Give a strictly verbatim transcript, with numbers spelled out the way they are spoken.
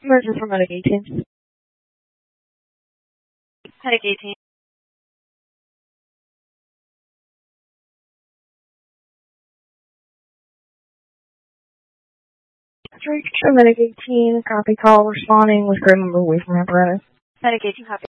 Emergency from Medic eighteen. Medic eighteen. Street Medic eighteen, copy call, responding with crew member away from apparatus. Medic eighteen, copy.